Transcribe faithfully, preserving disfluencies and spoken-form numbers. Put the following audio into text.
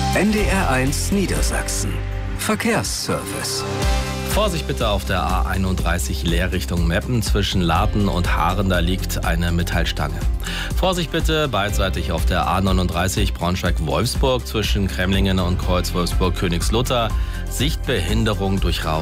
N D R eins Niedersachsen. Verkehrsservice. Vorsicht bitte auf der A einunddreißig Leerrichtung Meppen. Zwischen Laden und Haaren, da liegt eine Metallstange. Vorsicht bitte beidseitig auf der A neununddreißig Braunschweig-Wolfsburg zwischen Kremlingen und Kreuz Wolfsburg-Königslutter. Sichtbehinderung durch Rauch.